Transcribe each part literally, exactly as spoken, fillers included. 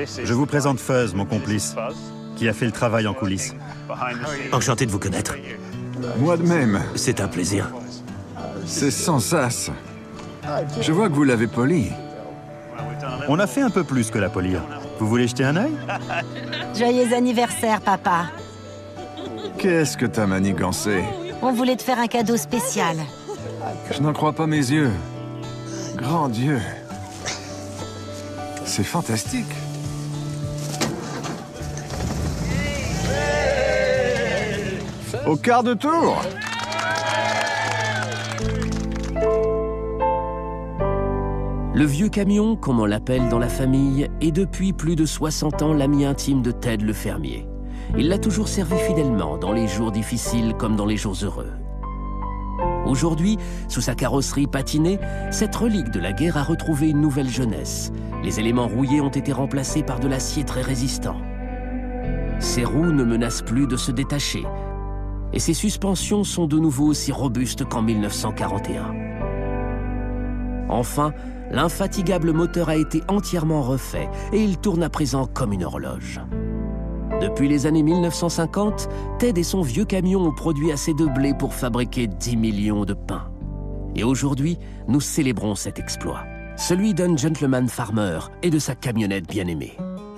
Je vous présente Fuzz, mon complice, qui a fait le travail en coulisses. Enchanté de vous connaître. Moi de même. C'est un plaisir. C'est sans sas. Je vois que vous l'avez poli. On a fait un peu plus que la polir. Vous voulez jeter un œil? Joyeux anniversaire, papa. Qu'est-ce que t'as manigancé? On voulait te faire un cadeau spécial. Je n'en crois pas mes yeux. Grand Dieu. C'est fantastique. Au quart de tour. Le vieux camion, comme on l'appelle dans la famille, est depuis plus de soixante ans l'ami intime de Ted le fermier. Il l'a toujours servi fidèlement, dans les jours difficiles comme dans les jours heureux. Aujourd'hui, sous sa carrosserie patinée, cette relique de la guerre a retrouvé une nouvelle jeunesse. Les éléments rouillés ont été remplacés par de l'acier très résistant. Ses roues ne menacent plus de se détacher, et ses suspensions sont de nouveau aussi robustes qu'en mille neuf cent quarante et un. Enfin, l'infatigable moteur a été entièrement refait et il tourne à présent comme une horloge. Depuis les années mille neuf cent cinquante, Ted et son vieux camion ont produit assez de blé pour fabriquer dix millions de pains. Et aujourd'hui, nous célébrons cet exploit, celui d'un gentleman farmer et de sa camionnette bien-aimée.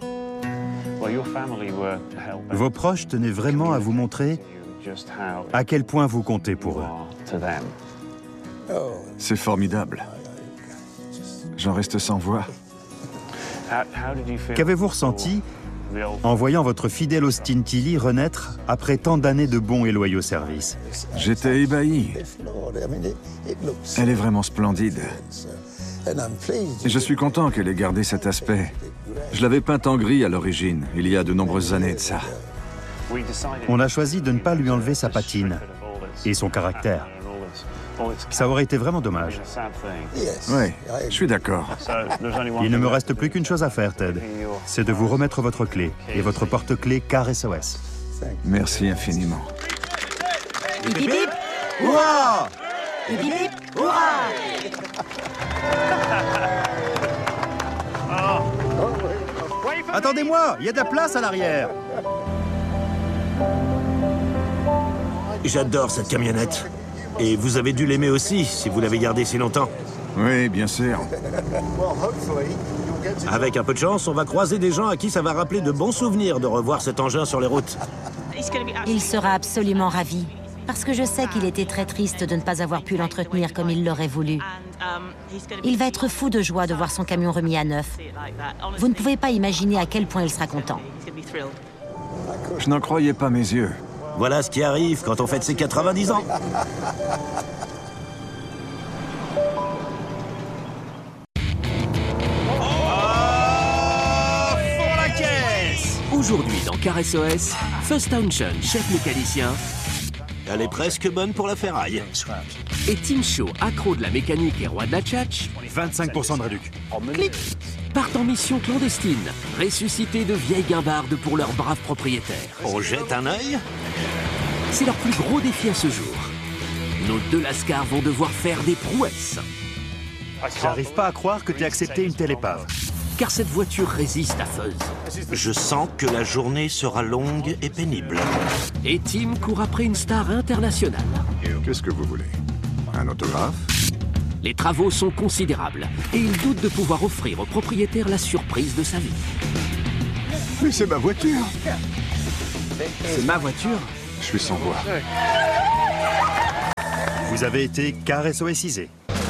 Vos proches tenaient vraiment à vous montrer à quel point vous comptez pour eux. C'est formidable. J'en reste sans voix. Qu'avez-vous ressenti en voyant votre fidèle Austin Tilly renaître après tant d'années de bons et loyaux services? J'étais ébahi. Elle est vraiment splendide. Et je suis content qu'elle ait gardé cet aspect. Je l'avais peinte en gris à l'origine, il y a de nombreuses années de ça. On a choisi de ne pas lui enlever sa patine et son caractère. Ça aurait été vraiment dommage. Oui, je suis d'accord. Il ne me reste plus qu'une chose à faire, Ted. C'est de vous remettre votre clé et votre porte-clés Car S O S. Merci infiniment. Hip hip hip! Hurrah! Hip hip hip! Hurrah! Attendez-moi, il y a de la place à l'arrière. J'adore cette camionnette. Et vous avez dû l'aimer aussi, si vous l'avez gardée si longtemps. Oui, bien sûr. Avec un peu de chance, on va croiser des gens à qui ça va rappeler de bons souvenirs de revoir cet engin sur les routes. Il sera absolument ravi. Parce que je sais qu'il était très triste de ne pas avoir pu l'entretenir comme il l'aurait voulu. Il va être fou de joie de voir son camion remis à neuf. Vous ne pouvez pas imaginer à quel point il sera content. Je n'en croyais pas mes yeux. Voilà ce qui arrive quand on fête ses quatre-vingt-dix ans. Aujourd'hui, dans Car S O S, Fuzz Townshend, chef mécanicien, Elle est presque bonne pour la ferraille. et Tim Shaw, accro de la mécanique et roi de la tchatch, vingt-cinq pour cent de réduc. clic, partent en mission clandestine, ressusciter de vieilles guimbardes pour leurs braves propriétaires. On jette un œil. C'est leur plus gros défi à ce jour. Nos deux lascars vont devoir faire des prouesses, J'arrive pas à croire que tu aies accepté une telle épave. car cette voiture résiste à Fuzz. Je sens que la journée sera longue et pénible. Et Tim court après une star internationale. Qu'est-ce que vous voulez? Un autographe? Les travaux sont considérables, et il doute de pouvoir offrir au propriétaire la surprise de sa vie. Mais c'est ma voiture! C'est ma voiture. Je suis sans voix. Vous avez été Car S O S-isé.